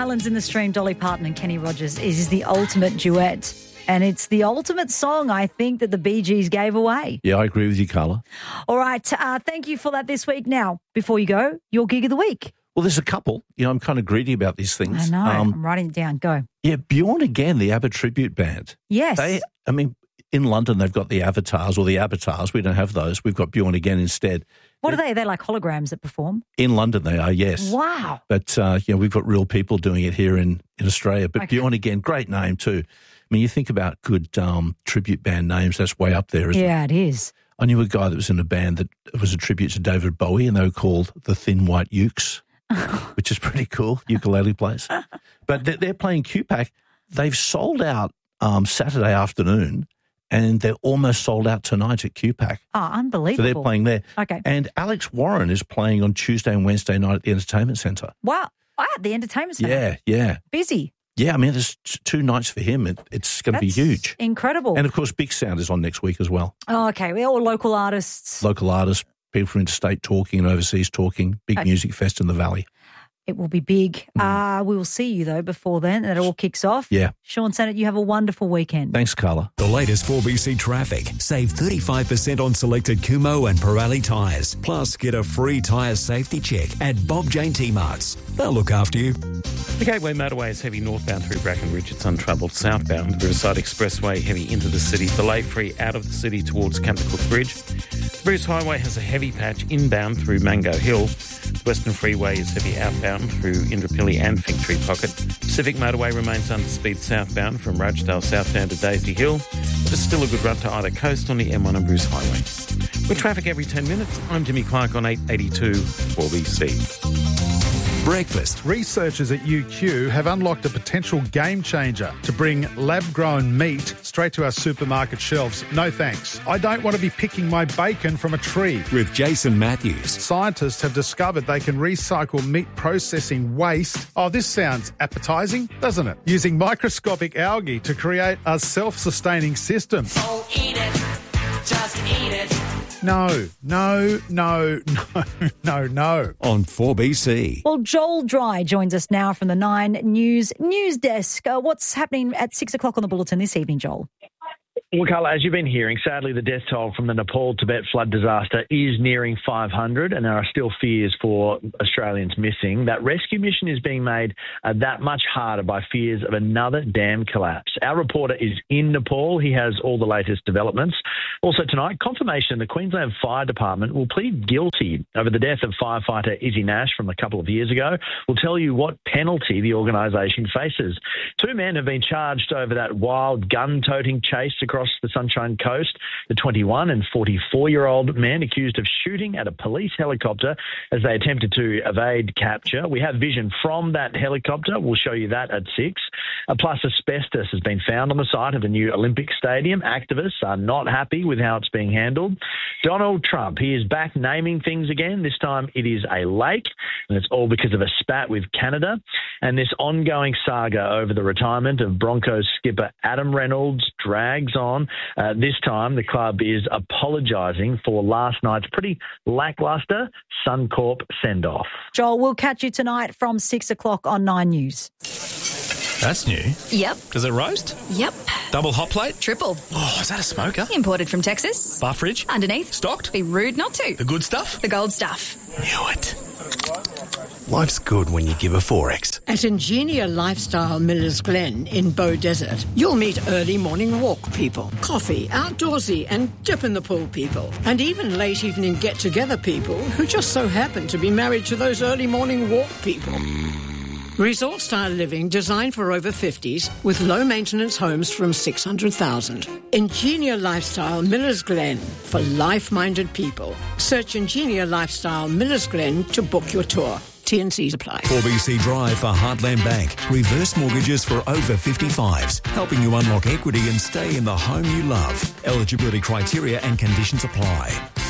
Islands in the Stream, Dolly Parton and Kenny Rogers is the ultimate duet. And it's the ultimate song, I think, that the Bee Gees gave away. Yeah, I agree with you, Carla. All right. Thank you for that this week. Now, before you go, your gig of the week. Well, there's a couple. I'm kind of greedy about these things. I know. I'm writing it down. Go. Yeah, Bjorn Again, the ABBA tribute band. Yes. In London, they've got the Avatars or the Avatars. We don't have those. We've got Bjorn Again instead. What are they? Are they like holograms that perform? In London, they are, yes. Wow. But, we've got real people doing it here in Australia. But okay. Bjorn Again, great name too. I mean, you think about good tribute band names, that's way up there, isn't it? Yeah, it is. I knew a guy that was in a band that was a tribute to David Bowie, and they were called the Thin White Ukes, which is pretty cool, ukulele players. But they're playing QPAC. They've sold out Saturday afternoon, and they're almost sold out tonight at QPAC. Oh, unbelievable. So they're playing there. Okay. And Alex Warren is playing on Tuesday and Wednesday night at the Entertainment Centre. Wow. The Entertainment Centre. Yeah. Busy. Yeah, I mean, there's 2 nights for him. It's going to be huge. Incredible. And, of course, Big Sound is on next week as well. Oh, okay. We're all local artists. Local artists, people from interstate talking and overseas talking. Big music fest in the Valley. It will be big. We will see you, though, before then. That all kicks off. Yeah. Sean Sennett, you have a wonderful weekend. Thanks, Carla. The latest 4BC traffic. Save 35% on selected Kumho and Pirelli tyres. Plus, get a free tyre safety check at Bob Jane T-Marts. They'll look after you. The Gateway Motorway is heavy northbound through Brackenridge. It's untroubled southbound. Riverside Expressway heavy into the city. Delay-free out of the city towards Campercook Bridge. Bruce Highway has a heavy patch inbound through Mango Hill. Western Freeway is heavy outbound through Indooroopilly and Fig Tree Pocket. Pacific Motorway remains under speed southbound from Rochdale southbound to Daisy Hill. But it's still a good run to either coast on the M1 and Bruce Highway. With traffic every 10 minutes, I'm Jimmy Clark on 882 4BC. Breakfast. Researchers at UQ have unlocked a potential game changer to bring lab-grown meat straight to our supermarket shelves. No thanks. I don't want to be picking my bacon from a tree. With Jason Matthews. Scientists have discovered they can recycle meat processing waste. Oh, this sounds appetising, doesn't it? Using microscopic algae to create a self-sustaining system. Oh, eat it. Just eat it. No. On 4BC. Well, Joel Dry joins us now from the 9 News desk. What's happening at 6 o'clock on the bulletin this evening, Joel? Well, Carla, as you've been hearing, sadly the death toll from the Nepal-Tibet flood disaster is nearing 500 and there are still fears for Australians missing. That rescue mission is being made that much harder by fears of another dam collapse. Our reporter is in Nepal. He has all the latest developments. Also tonight, confirmation the Queensland Fire Department will plead guilty over the death of firefighter Izzy Nash from a couple of years ago. We'll tell you what penalty the organisation faces. 2 men have been charged over that wild gun-toting chase across the Sunshine Coast. The 21 and 44-year-old men accused of shooting at a police helicopter as they attempted to evade capture. We have vision from that helicopter. We'll show you that at 6. Plus, asbestos has been found on the site of the new Olympic Stadium. Activists are not happy with how it's being handled. Donald Trump, he is back naming things again. This time it is a lake, and it's all because of a spat with Canada. And this ongoing saga over the retirement of Broncos skipper Adam Reynolds drags on. This time, the club is apologising for last night's pretty lacklustre Suncorp send-off. Joel, we'll catch you tonight from 6 o'clock on 9 News. That's new. Yep. Does it roast? Yep. Double hot plate? Triple. Oh, is that a smoker? Imported from Texas. Bar fridge? Underneath. Stocked? Be rude not to. The good stuff? The gold stuff. Knew it. Life's good when you give a 4X. At Ingenia Lifestyle Millers Glen in Bow Desert, you'll meet early morning walk people, coffee, outdoorsy and dip in the pool people, and even late evening get-together people who just so happen to be married to those early morning walk people. Resort-style living designed for over 50s with low-maintenance homes from $600,000. Ingenia Lifestyle Millers Glen for life-minded people. Search Ingenia Lifestyle Millers Glen to book your tour. T&Cs apply. 4BC Drive for Heartland Bank. Reverse mortgages for over 55s. Helping you unlock equity and stay in the home you love. Eligibility criteria and conditions apply.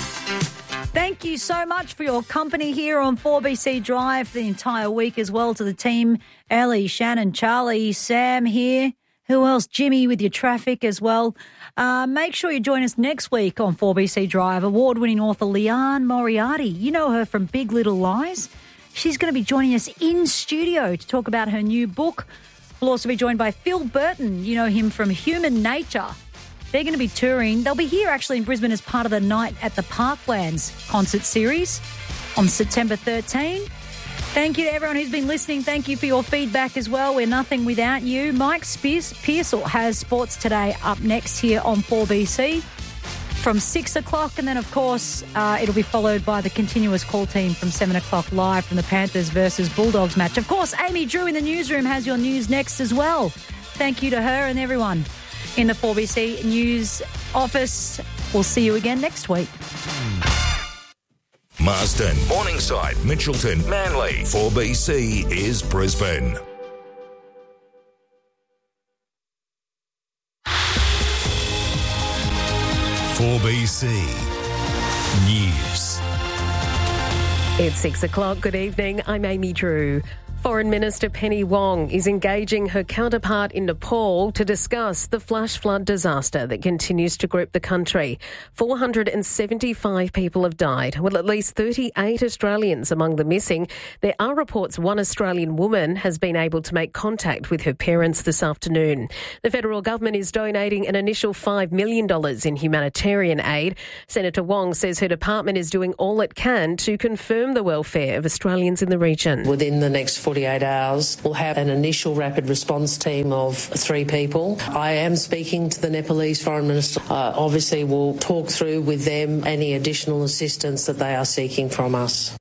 Thank you so much for your company here on 4BC Drive the entire week as well to the team. Ellie, Shannon, Charlie, Sam here. Who else? Jimmy with your traffic as well. Make sure you join us next week on 4BC Drive. Award-winning author Leanne Moriarty. You know her from Big Little Lies. She's going to be joining us in studio to talk about her new book. We'll also be joined by Phil Burton. You know him from Human Nature. They're going to be touring. They'll be here actually in Brisbane as part of the Night at the Parklands concert series on September 13. Thank you to everyone who's been listening. Thank you for your feedback as well. We're nothing without you. Mike Pearsall has Sports Today up next here on 4BC from 6 o'clock. And then, of course, it'll be followed by the continuous call team from 7 o'clock live from the Panthers versus Bulldogs match. Of course, Amy Drew in the newsroom has your news next as well. Thank you to her and everyone in the 4BC News office. We'll see you again next week. Marsden, Morningside, Mitchelton, Manly. 4BC is Brisbane. BC News. It's 6 o'clock. Good evening. I'm Amy Drew. Foreign Minister Penny Wong is engaging her counterpart in Nepal to discuss the flash flood disaster that continues to grip the country. 475 people have died, with at least 38 Australians among the missing. There are reports one Australian woman has been able to make contact with her parents this afternoon. The federal government is donating an initial $5 million in humanitarian aid. Senator Wong says her department is doing all it can to confirm the welfare of Australians in the region. Within the next 48 hours, we'll have an initial rapid response team of 3 people. I am speaking to the Nepalese Foreign Minister. Obviously, we'll talk through with them any additional assistance that they are seeking from us.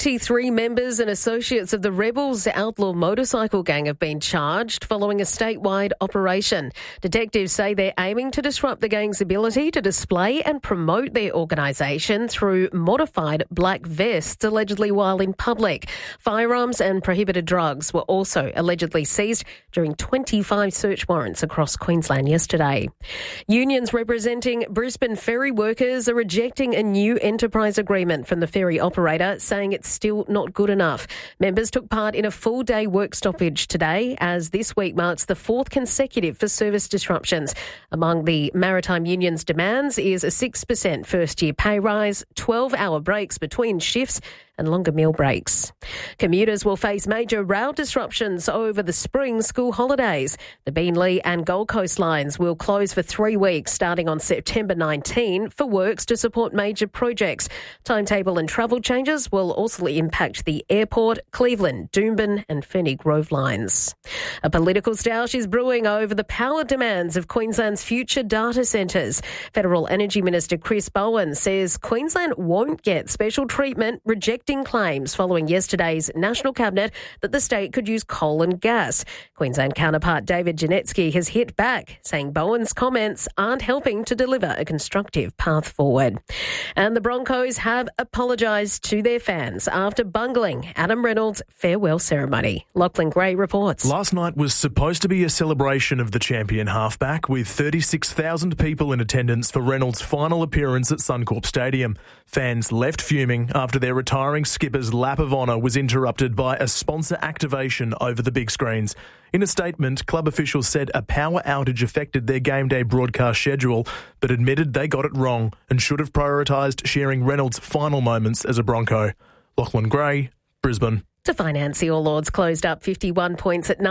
23 members and associates of the Rebels outlaw motorcycle gang have been charged following a statewide operation. Detectives say they're aiming to disrupt the gang's ability to display and promote their organisation through modified black vests, allegedly while in public. Firearms and prohibited drugs were also allegedly seized during 25 search warrants across Queensland yesterday. Unions representing Brisbane ferry workers are rejecting a new enterprise agreement from the ferry operator, saying it's still not good enough. Members took part in a full-day work stoppage today, as this week marks the 4th consecutive for service disruptions. Among the maritime union's demands is a 6% first-year pay rise, 12-hour breaks between shifts and longer meal breaks. Commuters will face major rail disruptions over the spring school holidays. The Beenleigh and Gold Coast lines will close for 3 weeks starting on September 19 for works to support major projects. Timetable and travel changes will also impact the airport, Cleveland, Doomben and Ferny Grove lines. A political stoush is brewing over the power demands of Queensland's future data centres. Federal Energy Minister Chris Bowen says Queensland won't get special treatment, rejecting claims following yesterday's National Cabinet that the state could use coal and gas. Queensland counterpart David Janetsky has hit back, saying Bowen's comments aren't helping to deliver a constructive path forward. And the Broncos have apologised to their fans after bungling Adam Reynolds' farewell ceremony. Lachlan Gray reports. Last night was supposed to be a celebration of the champion halfback, with 36,000 people in attendance for Reynolds' final appearance at Suncorp Stadium. Fans left fuming after their retiring skipper's lap of honour was interrupted by a sponsor activation over the big screens. In a statement, club officials said a power outage affected their game day broadcast schedule, but admitted they got it wrong and should have prioritised sharing Reynolds' final moments as a Bronco. Lachlan Gray, Brisbane. To finance, the All Ords closed up 51 points at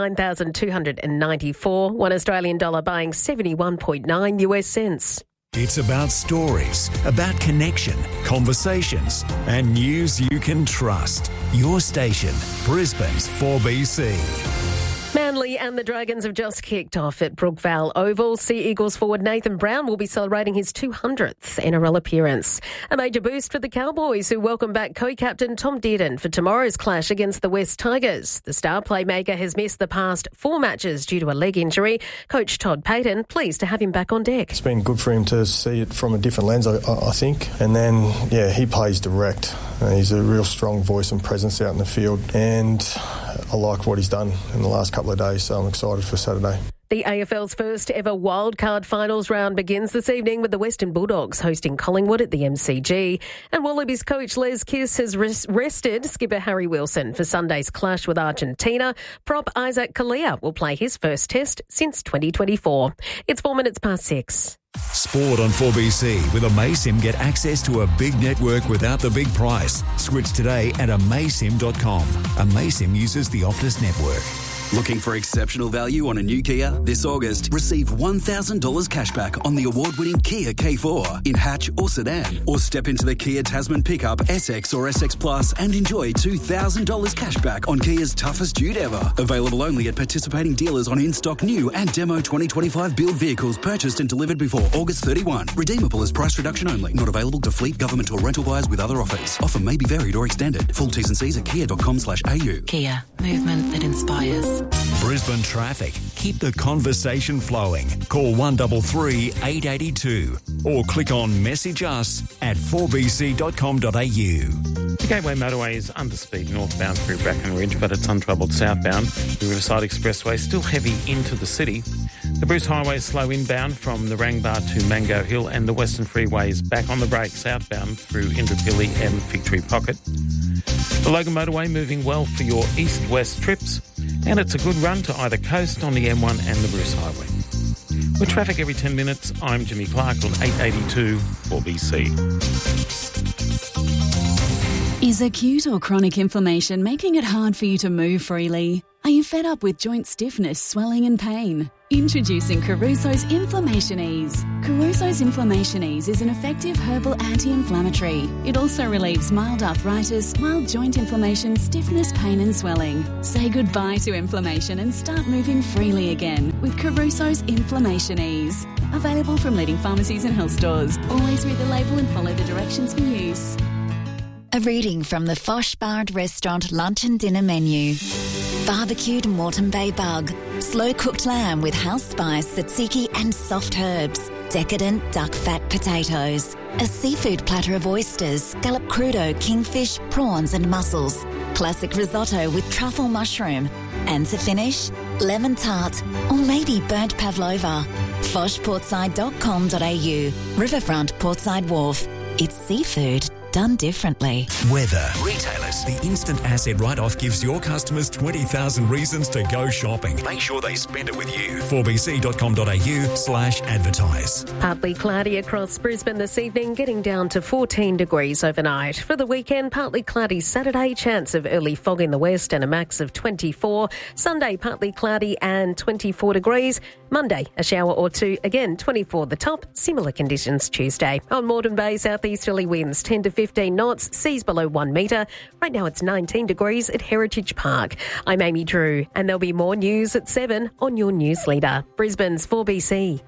9,294. $1 Australian dollar buying 71.9 US cents. It's about stories, about connection, conversations, and news you can trust. Your station, Brisbane's 4BC. Manly and the Dragons have just kicked off at Brookvale Oval. Sea Eagles forward Nathan Brown will be celebrating his 200th NRL appearance. A major boost for the Cowboys, who welcome back co-captain Tom Dearden for tomorrow's clash against the West Tigers. The star playmaker has missed the past 4 matches due to a leg injury. Coach Todd Payton pleased to have him back on deck. It's been good for him to see it from a different lens, I think. And then, he plays direct. He's a real strong voice and presence out in the field, and I like what he's done in the last couple of days, so I'm excited for Saturday. The AFL's first ever wildcard finals round begins this evening with the Western Bulldogs hosting Collingwood at the MCG. And Wallabies coach Les Kiss has rested skipper Harry Wilson for Sunday's clash with Argentina. Prop Isaac Kalia will play his first test since 2024. It's 4 minutes past 6. Sport on 4BC. With AmazSim, get access to a big network without the big price. Switch today at amazsim.com. AmazSim uses the Optus network. Looking for exceptional value on a new Kia? This August, receive $1,000 cashback on the award-winning Kia K4 in hatch or sedan. Or step into the Kia Tasman pickup, SX or SX Plus and enjoy $2,000 cashback on Kia's toughest dude ever. Available only at participating dealers on in-stock new and demo 2025 build vehicles purchased and delivered before August 31. Redeemable as price reduction only. Not available to fleet, government or rental buyers with other offers. Offer may be varied or extended. Full T's and C's at kia.com/au. Kia. Movement that inspires. Brisbane traffic. Keep the conversation flowing. Call 133 882 or click on message us at 4bc.com.au. The Gateway Motorway is underspeed northbound through Brackenridge, but it's untroubled southbound. The Riverside Expressway still heavy into the city. The Bruce Highway is slow inbound from the Narangba to Mango Hill, and the Western Freeway is back on the brakes southbound through Indooroopilly and Fig Tree Pocket. The Logan Motorway moving well for your east-west trips, and it's a good run to either coast on the M1 and the Bruce Highway. With traffic every 10 minutes, I'm Jimmy Clark on 882 4BC. Is acute or chronic inflammation making it hard for you to move freely? Are you fed up with joint stiffness, swelling and pain? Introducing Caruso's Inflammation Ease. Caruso's Inflammation Ease is an effective herbal anti-inflammatory. It also relieves mild arthritis, mild joint inflammation, stiffness, pain and swelling. Say goodbye to inflammation and start moving freely again with Caruso's Inflammation Ease. Available from leading pharmacies and health stores. Always read the label and follow the directions for use. A reading from the Fosh Bar and Restaurant lunch and dinner menu. Barbecued Moreton Bay bug, slow-cooked lamb with house spice, tzatziki and soft herbs, decadent duck fat potatoes, a seafood platter of oysters, scallop crudo, kingfish, prawns and mussels, classic risotto with truffle mushroom, and to finish, lemon tart or maybe burnt pavlova. foshportside.com.au, Riverfront Portside Wharf. It's seafood done differently. Weather. Retailers. The instant asset write-off gives your customers 20,000 reasons to go shopping. Make sure they spend it with you. 4bc.com.au/advertise. Partly cloudy across Brisbane this evening, getting down to 14 degrees overnight. For the weekend, partly cloudy Saturday, chance of early fog in the west and a max of 24. Sunday, partly cloudy and 24 degrees. Monday, a shower or two, again 24 the top. Similar conditions Tuesday. On Moreton Bay, southeasterly winds 10 to 15 knots, seas below 1 metre. Right now it's 19 degrees at Heritage Park. I'm Amy Drew, and there'll be more news at 7 on your news leader. Brisbane's 4BC.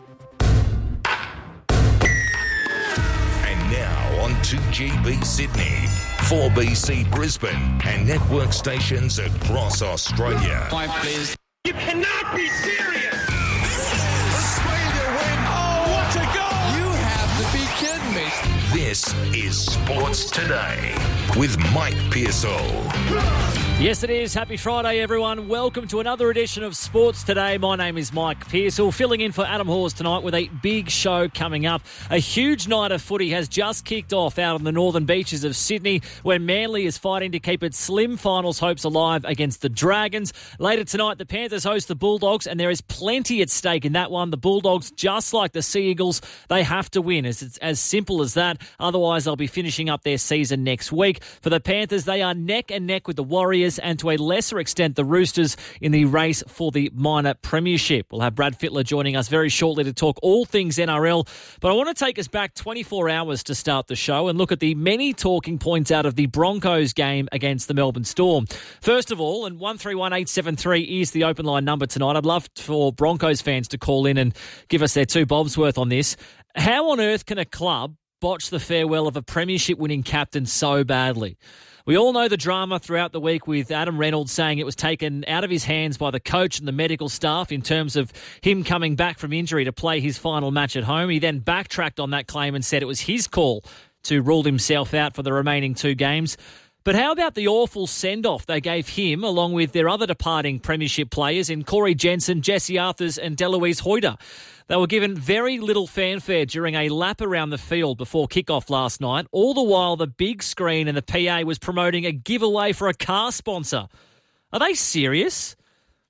And now on 2GB Sydney, 4BC Brisbane, and network stations across Australia. Please. You cannot be serious! Australia win! Oh, what a goal! You have to be kidding me! This is Sports Today with Mike Pearsall. Yes, it is. Happy Friday, everyone. Welcome to another edition of Sports Today. My name is Mike Pearsall, filling in for Adam Hawes tonight with a big show coming up. A huge night of footy has just kicked off out on the northern beaches of Sydney, where Manly is fighting to keep its slim finals hopes alive against the Dragons. Later tonight, the Panthers host the Bulldogs, and there is plenty at stake in that one. The Bulldogs, just like the Sea Eagles, they have to win. It's as simple as that. Otherwise, they'll be finishing up their season next week. For the Panthers, they are neck and neck with the Warriors and to a lesser extent the Roosters in the race for the minor premiership. We'll have Brad Fittler joining us very shortly to talk all things NRL, but I want to take us back 24 hours to start the show and look at the many talking points out of the Broncos game against the Melbourne Storm. First of all, and 131873 is the open line number tonight. I'd love for Broncos fans to call in and give us their two bobs worth on this. How on earth can a club botch the farewell of a premiership-winning captain so badly? We all know the drama throughout the week with Adam Reynolds saying it was taken out of his hands by the coach and the medical staff in terms of him coming back from injury to play his final match at home. He then backtracked on that claim and said it was his call to rule himself out for the remaining two games. But how about the awful send-off they gave him, along with their other departing premiership players in Corey Jensen, Jesse Arthurs and Deloise Hoyter? They were given very little fanfare during a lap around the field before kickoff last night, all the while the big screen and the PA was promoting a giveaway for a car sponsor. Are they serious?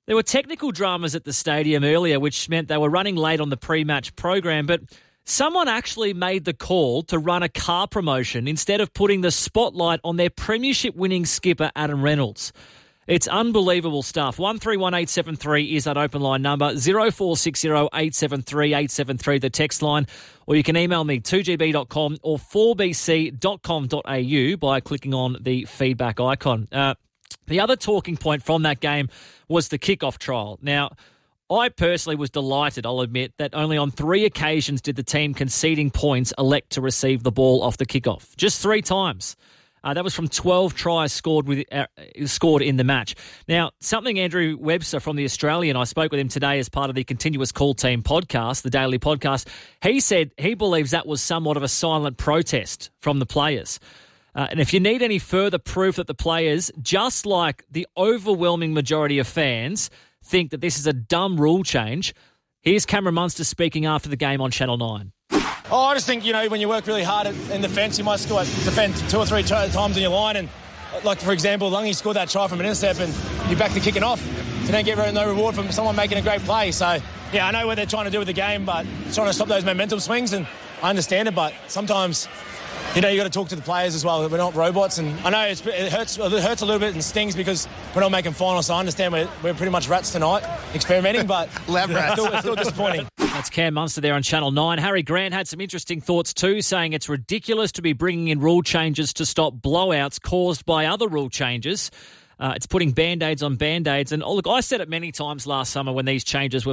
There were technical dramas at the stadium earlier, which meant they were running late on the pre-match program, but someone actually made the call to run a car promotion instead of putting the spotlight on their premiership-winning skipper, Adam Reynolds. It's unbelievable stuff. 131873 is that open line number. 0460 873 873, the text line. Or you can email me, 2gb.com or 4bc.com.au by clicking on the feedback icon. The other talking point from that game was the kickoff trial. Now, I personally was delighted, I'll admit, that only on 3 occasions did the team conceding points elect to receive the ball off the kickoff. Just 3 times. That was from 12 tries scored in the match. Now, something Andrew Webster from The Australian, I spoke with him today as part of the Continuous Call Team podcast, the daily podcast. He said he believes that was somewhat of a silent protest from the players. And if you need any further proof that the players, just like the overwhelming majority of fans, think that this is a dumb rule change, here's Cameron Munster speaking after the game on Channel 9. Oh, I just think, when you work really hard in defence, you might score, defend 2 or 3 times in your line. And, like, for example, Lungy scored that try from an intercept and you're back to kicking off. You don't get no reward from someone making a great play. So, yeah, I know what they're trying to do with the game, but trying to stop those momentum swings, and I understand it, but sometimes, you got to talk to the players as well. We're not robots, and I know it hurts a little bit and stings because we're not making finals, so I understand we're pretty much rats tonight, experimenting, but Lab rats. It's still disappointing. That's Cam Munster there on Channel 9. Harry Grant had some interesting thoughts too, saying it's ridiculous to be bringing in rule changes to stop blowouts caused by other rule changes. It's putting Band-Aids on Band-Aids. And, look, I said it many times last summer when these changes were